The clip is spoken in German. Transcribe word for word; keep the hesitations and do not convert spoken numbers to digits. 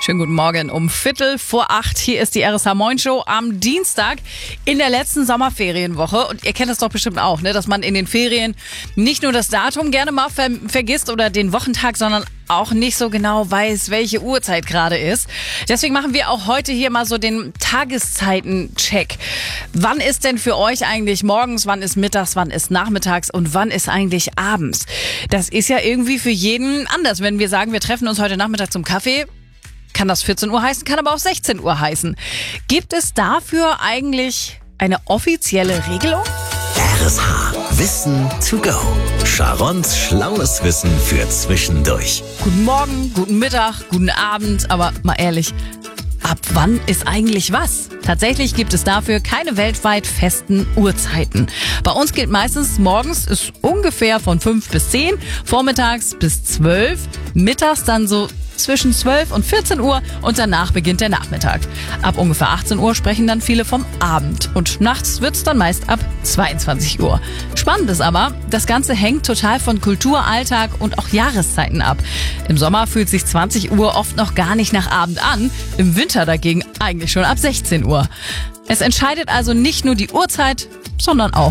Schönen guten Morgen um Viertel vor acht. Hier ist die R S H Moin Show am Dienstag in der letzten Sommerferienwoche. Und ihr kennt es doch bestimmt auch, ne, dass man in den Ferien nicht nur das Datum gerne mal ver- vergisst oder den Wochentag, sondern auch nicht so genau weiß, welche Uhrzeit gerade ist. Deswegen machen wir auch heute hier mal so den Tageszeiten-Check. Wann ist denn für euch eigentlich morgens, wann ist mittags, wann ist nachmittags und wann ist eigentlich abends? Das ist ja irgendwie für jeden anders. Wenn wir sagen, wir treffen uns heute Nachmittag zum Kaffee, kann das vierzehn Uhr heißen, kann aber auch sechzehn Uhr heißen. Gibt es dafür eigentlich eine offizielle Regelung? R S H. Wissen to go. Sharons schlaues Wissen für zwischendurch. Guten Morgen, guten Mittag, guten Abend, aber mal ehrlich, ab wann ist eigentlich was? Tatsächlich gibt es dafür keine weltweit festen Uhrzeiten. Bei uns gilt meistens, morgens ist ungefähr von fünf bis zehn, vormittags bis zwölf, mittags dann so zwischen zwölf und vierzehn Uhr und danach beginnt der Nachmittag. Ab ungefähr achtzehn Uhr sprechen dann viele vom Abend und nachts wird's dann meist ab zweiundzwanzig Uhr. Spannend ist aber, das Ganze hängt total von Kultur, Alltag und auch Jahreszeiten ab. Im Sommer fühlt sich zwanzig Uhr oft noch gar nicht nach Abend an, im Winter dagegen eigentlich schon ab sechzehn Uhr. Es entscheidet also nicht nur die Uhrzeit, sondern auch